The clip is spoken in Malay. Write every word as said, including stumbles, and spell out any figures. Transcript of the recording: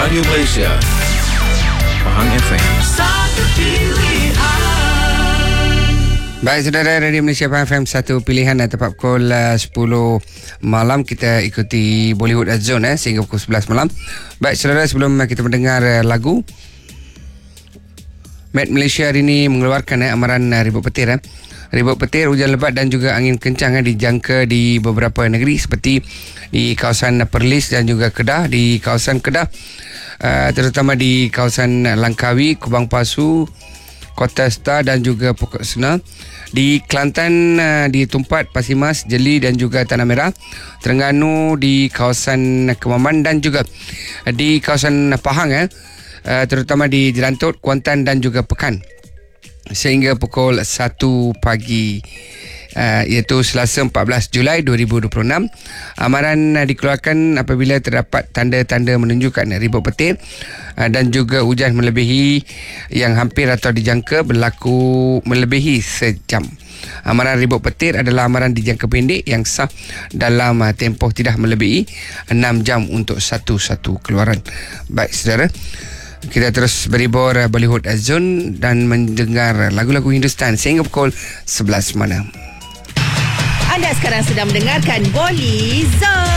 Radio Malaysia, Pahang F M. Satu pilihan. Baik, saudara, Radio Malaysia Pahang F M, satu pilihan. Dan tepat pukul uh, sepuluh malam kita ikuti Bollywood Zone eh, sehingga pukul sebelas malam. Baik, saudara, sebelum kita mendengar uh, lagu, Met Malaysia hari ini mengeluarkan eh, amaran uh, ribut petir eh. Ribut petir, hujan lebat dan juga angin kencang eh, dijangka di beberapa negeri seperti di kawasan Perlis dan juga Kedah. Di kawasan Kedah, uh, terutama di kawasan Langkawi, Kubang Pasu, Kota Star dan juga Pokok Sena. Di Kelantan, uh, di Tumpat, Pasir Mas, Jeli dan juga Tanah Merah. Terengganu di kawasan Kemaman dan juga uh, di kawasan Pahang eh, uh, terutama di Jelantut, Kuantan dan juga Pekan sehingga pukul satu pagi, uh, iaitu Selasa empat belas Julai dua ribu dua puluh enam. Amaran uh, dikeluarkan apabila terdapat tanda-tanda menunjukkan ribut petir uh, dan juga hujan melebihi yang hampir atau dijangka berlaku melebihi sejam. Amaran ribut petir adalah amaran dijangka pendek yang sah dalam uh, tempoh tidak melebihi enam jam untuk satu-satu keluaran. Baik, saudara, kita terus beribur Bollywood Zone dan mendengar lagu-lagu Hindustan sehingga pukul sebelas malam. Anda sekarang sedang mendengarkan Bolly Zone.